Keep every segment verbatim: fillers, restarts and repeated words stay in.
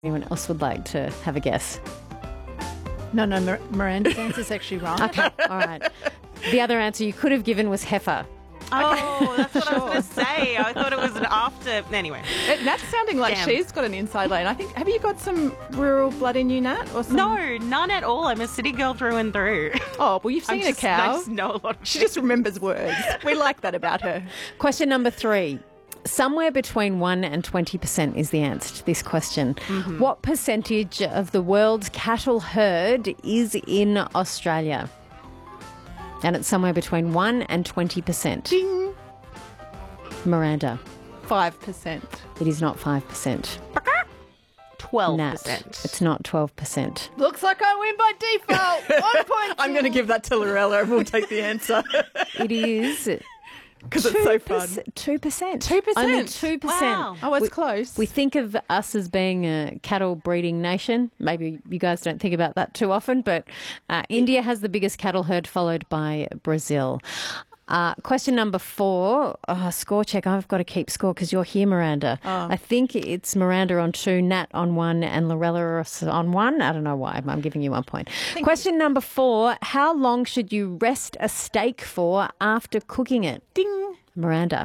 Anyone else would like to have a guess? No, no, Mir- Miranda's answer is actually wrong. Okay, all right. The other answer you could have given was heifer. Oh, that's what I was going to say. I thought it was an after. Anyway. It, Nat's sounding like Damn. she's got an inside lane. I think. Have you got some rural blood in you, Nat? Or some... No, none at all. I'm a city girl through and through. Oh, well, you've I'm seen just, a cow. I just know a lot of She things. just remembers words. We like that about her. Question number three. Somewhere between one and twenty percent is the answer to this question. Mm-hmm. What percentage of the world's cattle herd is in Australia? And it's somewhere between one and twenty percent. Ding. Miranda, Five percent. it is not five percent. twelve Nat, percent. it's not twelve percent. Looks like I win by default. One point. I'm going to give that to Lorella and we'll take the answer It is because it's so fun. two percent. Two percent? Only two percent. Wow. Oh, it's We- close. We think of us as being a cattle breeding nation. Maybe you guys don't think about that too often, but uh, India has the biggest cattle herd, followed by Brazil. Uh, question number four, oh, score check. I've got to keep score because you're here, Miranda. I think it's Miranda on two, Nat on one, and Lorella on one. I don't know why. I'm giving you one point. Question number four, how long should you rest a steak for after cooking it? Ding. Miranda.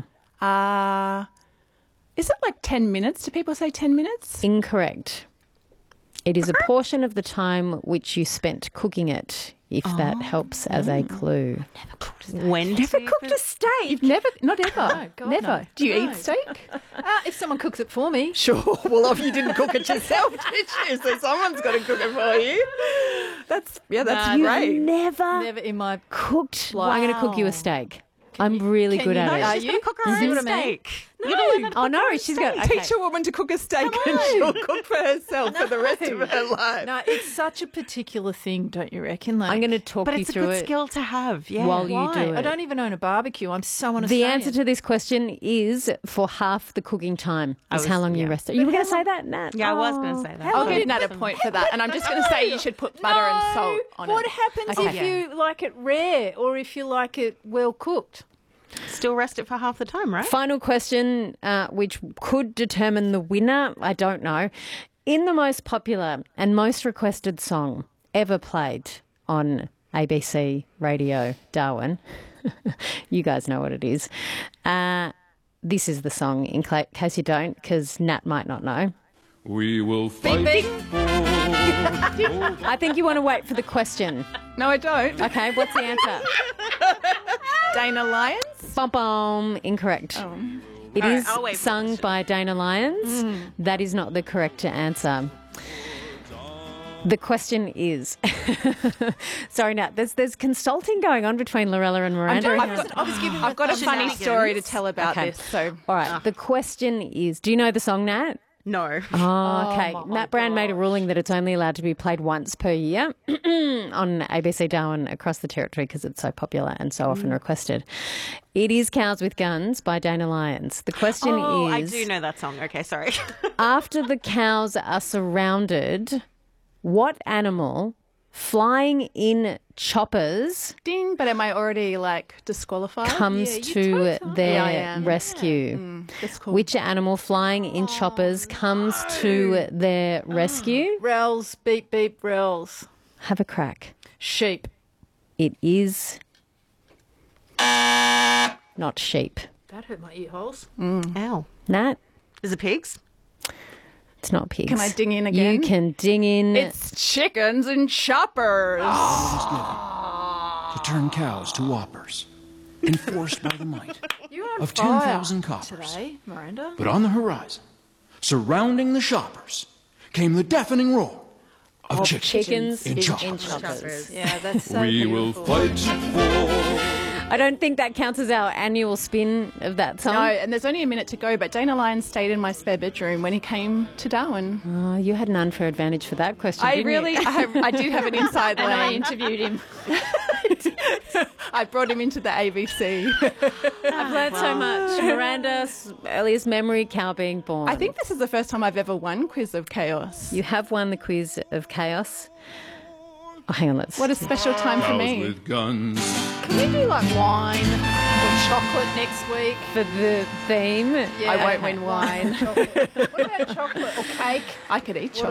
Uh, is it like ten minutes? Do people say ten minutes? Incorrect. It is a portion of the time which you spent cooking it, if that helps as a clue. When Never cooked a steak. You've never, not ever. Oh, God, Never. no. Do you No. eat steak? Uh, if someone cooks it for me. Sure. Well, if you didn't cook it yourself, did you? So someone's got to cook it for you. That's, yeah, that's You've great. never Never in my... cooked. Well, I'm going to cook you a steak. I'm really can good you at not- it. Are She's you? going to cook her See own what I mean? steak. You're gonna learn how to Oh cook no, her own she's steak. got. Okay. Teach a woman to cook a steak and she'll cook for herself for the rest of her life. No, it's such a particular thing, don't you reckon? Like, I'm going to talk But you it's a through good it skill to have. Yeah. while you why? do it. I don't even own a barbecue. I'm so the un-Australian. answer to this question is for half the cooking time I is was- how long you yeah. rest it. You were going to say that, Nat? Yeah, I was Oh. going to say that. I'll give Nat a point for that. And I'm just going to say you should put butter and salt on What it. happens Okay. if Yeah. you like it rare or if you like it well cooked? Still rest it for half the time, right? Final question, uh, which could determine the winner. I don't know. In the most popular and most requested song ever played on A B C Radio Darwin, you guys know what it is. Uh, this is the song, in cla- case you don't, because Nat might not know. We will fight for... I think you want to wait for the question. No, I don't. Okay, what's the answer? Dana Lyons? Bum bum. Incorrect. It All right, is I'll wait for the sung question. by Dana Lyons. That is not the correct answer. The question is, sorry, Nat. There's there's consulting going on between Lorella and Miranda. I've got, I was giving I've got a thumbs funny up. story to tell about Okay. this. So All right. The question is, do you know the song, Nat? No. Oh, okay. Matt Brown made a ruling that it's only allowed to be played once per year on A B C Darwin across the territory because it's so popular and so often requested. It is Cows with Guns by Dana Lyons. The question Oh, I is, do know that song. Okay, sorry. after the cows are surrounded, what animal flying in choppers ding, but am I already like disqualified? comes you to told their Yeah, I am. rescue? That's cool. Which animal flying in choppers comes to their rescue? Rels, beep, beep, rels. Have a crack. Sheep. It is not sheep. That hurt my ear holes. Ow. Nat, Is it pigs? it's not pigs. Can I ding in again? You can ding in. It's chickens and choppers. to turn cows to whoppers, enforced by the might You're on of fire ten thousand coppers. today, Miranda. But on the horizon, surrounding the shoppers, came the deafening roar of, of chickens, chickens in in choppers. choppers. Yeah, that's so We will beautiful. fight for... I don't think that counts as our annual spin of that song. No, and there's only a minute to go, but Dana Lyons stayed in my spare bedroom when he came to Darwin. Oh, you had an unfair advantage for that question, I didn't really, you? I, have, I do have an inside And I lane. interviewed him. I brought him into the A B C. I've learned so much. Miranda's earliest memory, cow being born. I think this is the first time I've ever won Quiz of Chaos. you have won the quiz of chaos. Oh, hang on, let's... What a special time for Cows me. with guns. Can we do like wine or chocolate next week? for the theme. Yeah. I won't win wine. What about chocolate or cake? I could eat chocolate.